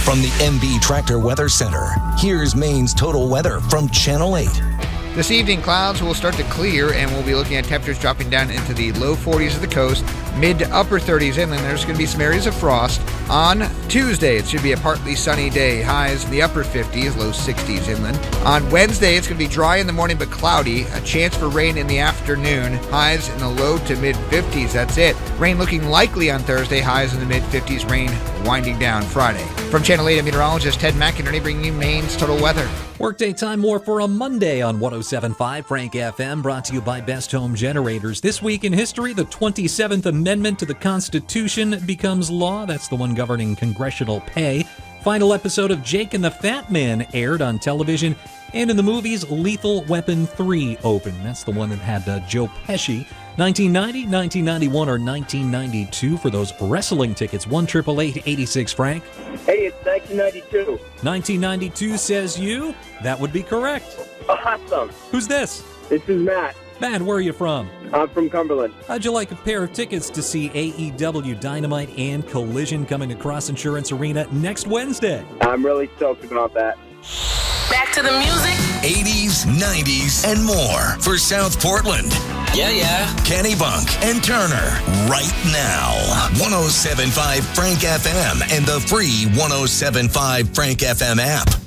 From the MB Tractor Weather Center, here's Maine's total weather from Channel 8. This evening, clouds will start to clear, and we'll be looking at temperatures dropping down into the low 40s of the coast, mid to upper 30s inland. There's going to be some areas of frost. On Tuesday, it should be a partly sunny day. Highs in the upper 50s, low 60s inland. On Wednesday, it's going to be dry in the morning but cloudy. A chance for rain in the afternoon. Highs in the low to mid 50s. That's it. Rain looking likely on Thursday. Highs in the mid 50s. Rain winding down Friday. From Channel 8, meteorologist Ted McInerney bringing you Maine's total weather. Workday time more for a Monday on 107.5 Frank FM, brought to you by Best Home Generators. This week in history, the 27th Amendment to the Constitution becomes law. That's the one governing congressional pay. Final episode of Jake and the Fat Man aired on television. And in the movies, Lethal Weapon 3 opened. That's the one that had Joe Pesci. 1990, 1991, or 1992 for those wrestling tickets. 1-888-86 Frank. Hey, it's 1992. 1992 says you. That would be correct. Awesome. Who's this? This is Matt. Matt, where are you from? I'm from Cumberland. How'd you like a pair of tickets to see AEW Dynamite and Collision coming to Cross Insurance Arena next Wednesday? I'm really stoked about that. Back to the music. 80s, 90s, and more for South Portland. Yeah. Kennebunk and Turner right now. 107.5 Frank FM and the free 107.5 Frank FM app.